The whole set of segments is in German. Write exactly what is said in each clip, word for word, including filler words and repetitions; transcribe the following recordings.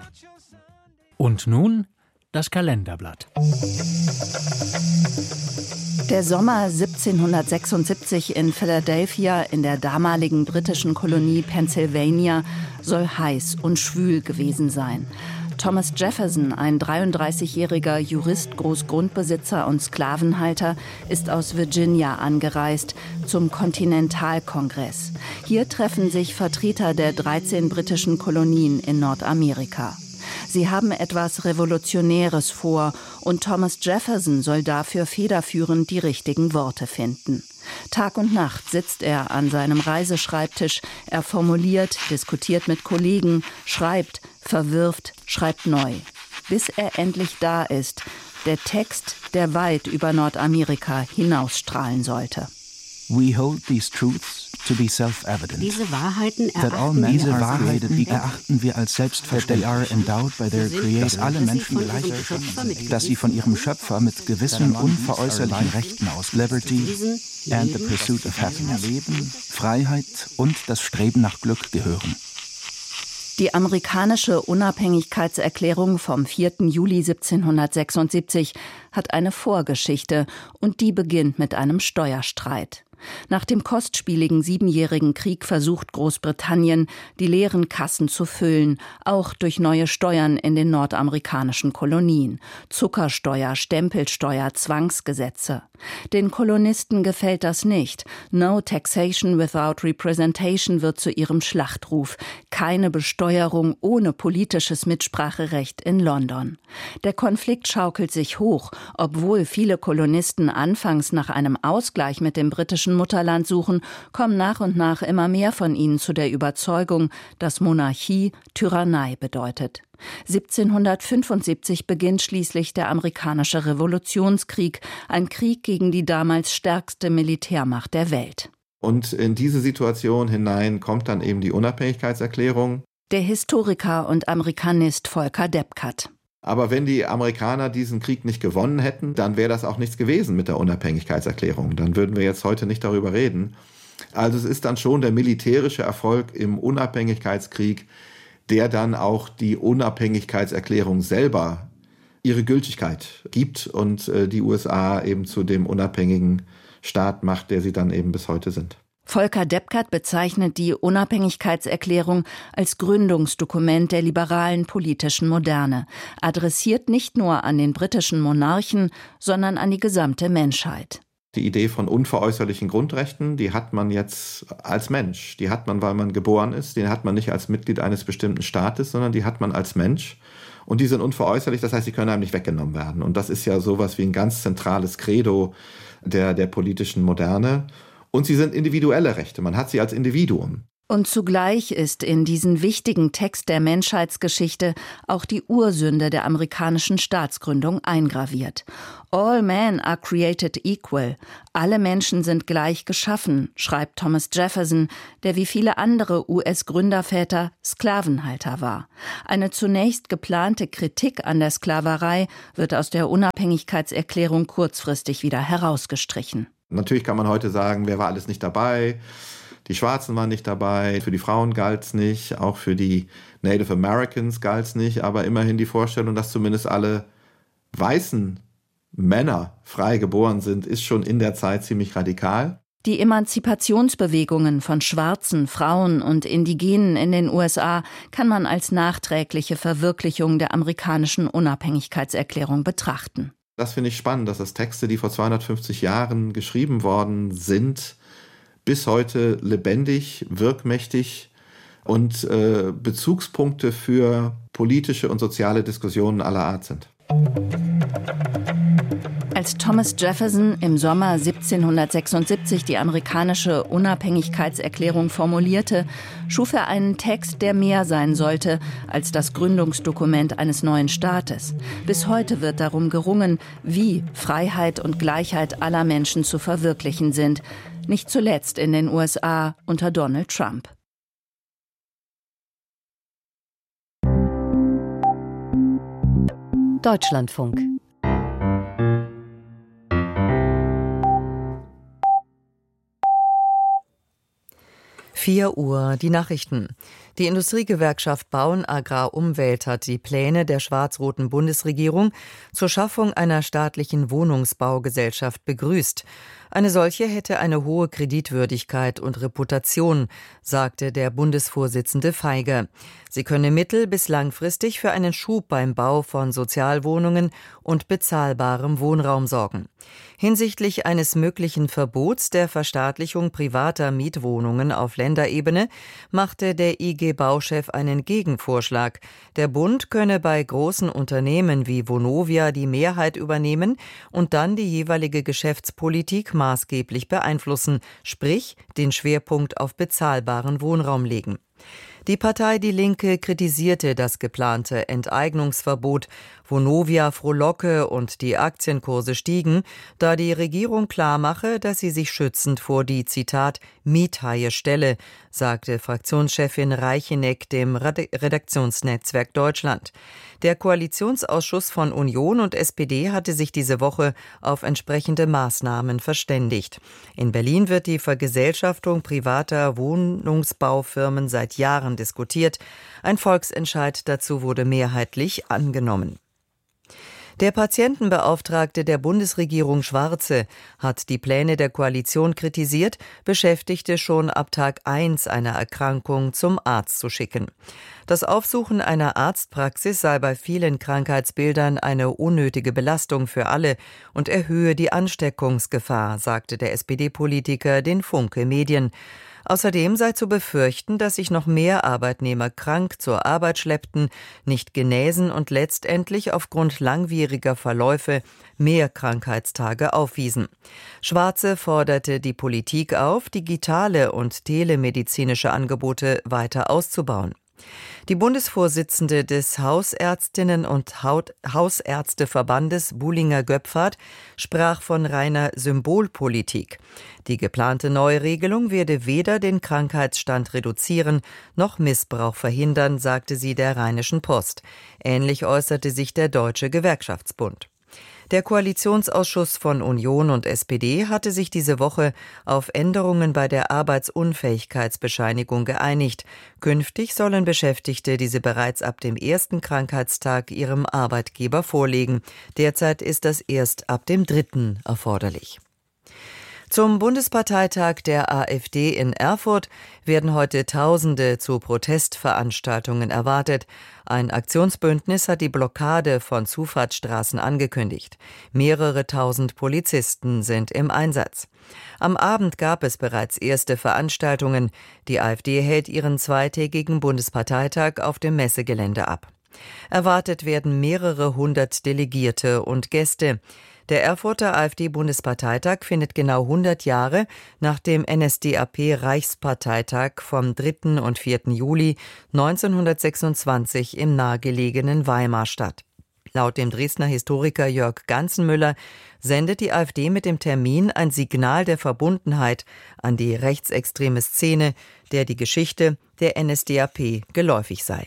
Und nun das Kalenderblatt. Der Sommer siebzehnhundertsechsundsiebzig in Philadelphia in der damaligen britischen Kolonie Pennsylvania soll heiß und schwül gewesen sein. Thomas Jefferson, ein dreiunddreißigjähriger Jurist, Großgrundbesitzer und Sklavenhalter, ist aus Virginia angereist zum Kontinentalkongress. Hier treffen sich Vertreter der dreizehn britischen Kolonien in Nordamerika. Sie haben etwas Revolutionäres vor und Thomas Jefferson soll dafür federführend die richtigen Worte finden. Tag und Nacht sitzt er an seinem Reiseschreibtisch, er formuliert, diskutiert mit Kollegen, schreibt, verwirft, schreibt neu. Bis er endlich da ist, der Text, der weit über Nordamerika hinausstrahlen sollte. We hold these truths to be self-evident. Diese Wahrheiten That all men Diese Wahrheiten erachten wir als selbstverständlich, dass alle Menschen gleich sind, dass sie von ihrem Schöpfer mit gewissen unveräußerlichen Rechten aus Liberty and the pursuit of happiness, Leben, Freiheit und das Streben nach Glück gehören. Die amerikanische Unabhängigkeitserklärung vom vierten Juli siebzehnhundertsechsundsiebzig hat eine Vorgeschichte und die beginnt mit einem Steuerstreit. Nach dem kostspieligen siebenjährigen Krieg versucht Großbritannien, die leeren Kassen zu füllen, auch durch neue Steuern in den nordamerikanischen Kolonien. Zuckersteuer, Stempelsteuer, Zwangsgesetze. Den Kolonisten gefällt das nicht. No taxation without representation wird zu ihrem Schlachtruf. Keine Besteuerung ohne politisches Mitspracherecht in London. Der Konflikt schaukelt sich hoch, obwohl viele Kolonisten anfangs nach einem Ausgleich mit dem britischen Mutterland suchen, kommen nach und nach immer mehr von ihnen zu der Überzeugung, dass Monarchie Tyrannei bedeutet. siebzehnhundertfünfundsiebzig beginnt schließlich der amerikanische Revolutionskrieg, ein Krieg gegen die damals stärkste Militärmacht der Welt. Und in diese Situation hinein kommt dann eben die Unabhängigkeitserklärung. Der Historiker und Amerikanist Volker Depkat. Aber wenn die Amerikaner diesen Krieg nicht gewonnen hätten, dann wäre das auch nichts gewesen mit der Unabhängigkeitserklärung. Dann würden wir jetzt heute nicht darüber reden. Also es ist dann schon der militärische Erfolg im Unabhängigkeitskrieg, der dann auch die Unabhängigkeitserklärung selber ihre Gültigkeit gibt und die U S A eben zu dem unabhängigen Staat macht, der sie dann eben bis heute sind. Volker Depkat bezeichnet die Unabhängigkeitserklärung als Gründungsdokument der liberalen politischen Moderne, adressiert nicht nur an den britischen Monarchen, sondern an die gesamte Menschheit. Die Idee von unveräußerlichen Grundrechten, die hat man jetzt als Mensch. Die hat man, weil man geboren ist. Die hat man nicht als Mitglied eines bestimmten Staates, sondern die hat man als Mensch. Und die sind unveräußerlich, das heißt, sie können einem nicht weggenommen werden. Und das ist ja sowas wie ein ganz zentrales Credo der, der politischen Moderne. Und sie sind individuelle Rechte, man hat sie als Individuum. Und zugleich ist in diesen wichtigen Text der Menschheitsgeschichte auch die Ursünde der amerikanischen Staatsgründung eingraviert. All men are created equal. Alle Menschen sind gleich geschaffen, schreibt Thomas Jefferson, der wie viele andere U S-Gründerväter Sklavenhalter war. Eine zunächst geplante Kritik an der Sklaverei wird aus der Unabhängigkeitserklärung kurzfristig wieder herausgestrichen. Natürlich kann man heute sagen, wer war alles nicht dabei? Die Schwarzen waren nicht dabei, für die Frauen galt's nicht, auch für die Native Americans galt's nicht, aber immerhin die Vorstellung, dass zumindest alle weißen Männer frei geboren sind, ist schon in der Zeit ziemlich radikal. Die Emanzipationsbewegungen von Schwarzen, Frauen und Indigenen in den U S A kann man als nachträgliche Verwirklichung der amerikanischen Unabhängigkeitserklärung betrachten. Das finde ich spannend, dass das Texte, die vor zweihundertfünfzig Jahren geschrieben worden sind, bis heute lebendig, wirkmächtig und äh, Bezugspunkte für politische und soziale Diskussionen aller Art sind. Als Thomas Jefferson im Sommer siebzehnhundertsechsundsiebzig die amerikanische Unabhängigkeitserklärung formulierte, schuf er einen Text, der mehr sein sollte als das Gründungsdokument eines neuen Staates. Bis heute wird darum gerungen, wie Freiheit und Gleichheit aller Menschen zu verwirklichen sind, nicht zuletzt in den U S A unter Donald Trump. Deutschlandfunk. vier Uhr, die Nachrichten. Die Industriegewerkschaft Bauen Agrar Umwelt hat die Pläne der schwarz-roten Bundesregierung zur Schaffung einer staatlichen Wohnungsbaugesellschaft begrüßt. Eine solche hätte eine hohe Kreditwürdigkeit und Reputation, sagte der Bundesvorsitzende Feiger. Sie könne mittel- bis langfristig für einen Schub beim Bau von Sozialwohnungen und bezahlbarem Wohnraum sorgen. Hinsichtlich eines möglichen Verbots der Verstaatlichung privater Mietwohnungen auf Länderebene machte der I G-Bauchef einen Gegenvorschlag. Der Bund könne bei großen Unternehmen wie Vonovia die Mehrheit übernehmen und dann die jeweilige Geschäftspolitik maßgeblich beeinflussen, sprich den Schwerpunkt auf bezahlbaren Wohnraum legen. Die Partei Die Linke kritisierte das geplante Enteignungsverbot. Vonovia frohlocke und die Aktienkurse stiegen, da die Regierung klarmache, dass sie sich schützend vor die, Zitat, Miethaie stelle, sagte Fraktionschefin Reicheneck dem Redaktionsnetzwerk Deutschland. Der Koalitionsausschuss von Union und S P D hatte sich diese Woche auf entsprechende Maßnahmen verständigt. In Berlin wird die Vergesellschaftung privater Wohnungsbaufirmen seit Jahren diskutiert. Ein Volksentscheid dazu wurde mehrheitlich angenommen. Der Patientenbeauftragte der Bundesregierung Schwarze hat die Pläne der Koalition kritisiert, Beschäftigte schon ab Tag eins einer Erkrankung zum Arzt zu schicken. Das Aufsuchen einer Arztpraxis sei bei vielen Krankheitsbildern eine unnötige Belastung für alle und erhöhe die Ansteckungsgefahr, sagte der S P D-Politiker den Funke Medien. Außerdem sei zu befürchten, dass sich noch mehr Arbeitnehmer krank zur Arbeit schleppten, nicht genäsen und letztendlich aufgrund langwieriger Verläufe mehr Krankheitstage aufwiesen. Schwarze forderte die Politik auf, digitale und telemedizinische Angebote weiter auszubauen. Die Bundesvorsitzende des Hausärztinnen- und Hausärzteverbandes Buhlinger-Göpfert sprach von reiner Symbolpolitik. Die geplante Neuregelung werde weder den Krankheitsstand reduzieren noch Missbrauch verhindern, sagte sie der Rheinischen Post. Ähnlich äußerte sich der Deutsche Gewerkschaftsbund. Der Koalitionsausschuss von Union und S P D hatte sich diese Woche auf Änderungen bei der Arbeitsunfähigkeitsbescheinigung geeinigt. Künftig sollen Beschäftigte diese bereits ab dem ersten Krankheitstag ihrem Arbeitgeber vorlegen. Derzeit ist das erst ab dem dritten erforderlich. Zum Bundesparteitag der AfD in Erfurt werden heute Tausende zu Protestveranstaltungen erwartet. Ein Aktionsbündnis hat die Blockade von Zufahrtsstraßen angekündigt. Mehrere tausend Polizisten sind im Einsatz. Am Abend gab es bereits erste Veranstaltungen. Die AfD hält ihren zweitägigen Bundesparteitag auf dem Messegelände ab. Erwartet werden mehrere hundert Delegierte und Gäste. Der Erfurter AfD-Bundesparteitag findet genau hundert Jahre nach dem N S D A P-Reichsparteitag vom dritten und vierten Juli neunzehnhundertsechsundzwanzig im nahegelegenen Weimar statt. Laut dem Dresdner Historiker Jörg Ganzenmüller sendet die AfD mit dem Termin ein Signal der Verbundenheit an die rechtsextreme Szene, der die Geschichte der N S D A P geläufig sei.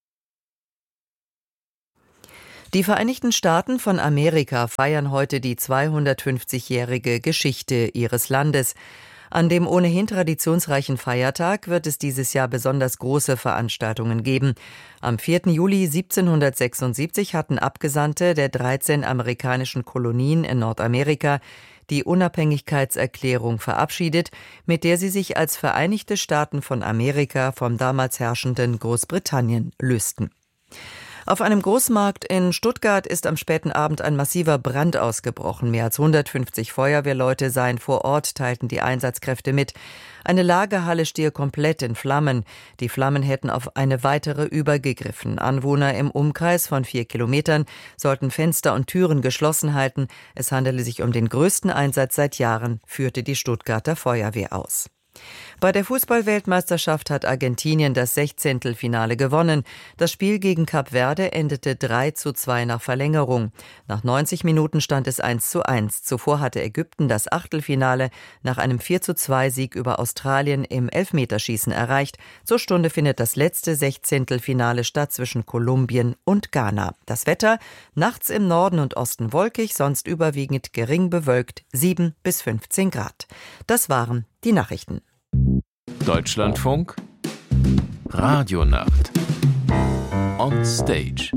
Die Vereinigten Staaten von Amerika feiern heute die zweihundertfünfzigjährige Geschichte ihres Landes. An dem ohnehin traditionsreichen Feiertag wird es dieses Jahr besonders große Veranstaltungen geben. Am vierten Juli siebzehnhundertsechsundsiebzig hatten Abgesandte der dreizehn amerikanischen Kolonien in Nordamerika die Unabhängigkeitserklärung verabschiedet, mit der sie sich als Vereinigte Staaten von Amerika vom damals herrschenden Großbritannien lösten. Auf einem Großmarkt in Stuttgart ist am späten Abend ein massiver Brand ausgebrochen. Mehr als hundertfünfzig Feuerwehrleute seien vor Ort, teilten die Einsatzkräfte mit. Eine Lagerhalle stehe komplett in Flammen. Die Flammen hätten auf eine weitere übergegriffen. Anwohner im Umkreis von vier Kilometern sollten Fenster und Türen geschlossen halten. Es handele sich um den größten Einsatz seit Jahren, führte die Stuttgarter Feuerwehr aus. Bei der Fußball-Weltmeisterschaft hat Argentinien das Sechzehntelfinale gewonnen. Das Spiel gegen Kap Verde endete drei zu zwei nach Verlängerung. Nach neunzig Minuten stand es eins zu eins. Zuvor hatte Ägypten das Achtelfinale nach einem vier zu zwei Sieg über Australien im Elfmeterschießen erreicht. Zur Stunde findet das letzte Sechzehntelfinale statt zwischen Kolumbien und Ghana. Das Wetter: nachts im Norden und Osten wolkig, sonst überwiegend gering bewölkt, sieben bis fünfzehn Grad. Das waren die Nachrichten. Deutschlandfunk Radionacht on Stage.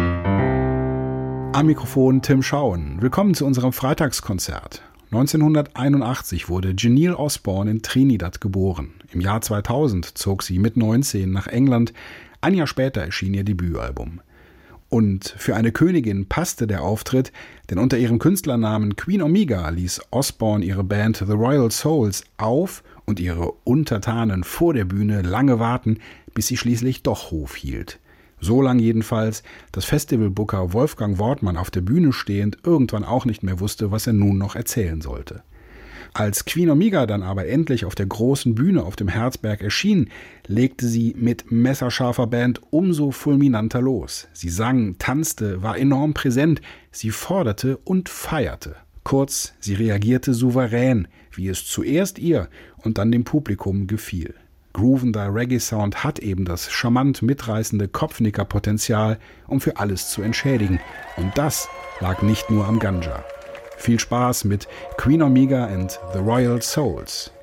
Am Mikrofon Tim Schauen. Willkommen zu unserem Freitagskonzert. neunzehnhunderteinundachtzig wurde Jeneil Osborne in Trinidad geboren. Im Jahr zweitausend zog sie mit neunzehn nach England. Ein Jahr später erschien ihr Debütalbum. Und für eine Königin passte der Auftritt, denn unter ihrem Künstlernamen Queen Omega ließ Osborne ihre Band The Royal Souls auf und ihre Untertanen vor der Bühne lange warten, bis sie schließlich doch Hof hielt. So lang jedenfalls, dass Festivalbooker Wolfgang Wortmann auf der Bühne stehend irgendwann auch nicht mehr wusste, was er nun noch erzählen sollte. Als Queen Omega dann aber endlich auf der großen Bühne auf dem Herzberg erschien, legte sie mit messerscharfer Band umso fulminanter los. Sie sang, tanzte, war enorm präsent, sie forderte und feierte. Kurz, sie reagierte souverän, wie es zuerst ihr und dann dem Publikum gefiel. Groovender Reggae-Sound hat eben das charmant mitreißende Kopfnicker-Potenzial, um für alles zu entschädigen. Und das lag nicht nur am Ganja. Viel Spaß mit Queen Omega and the Royal Souls.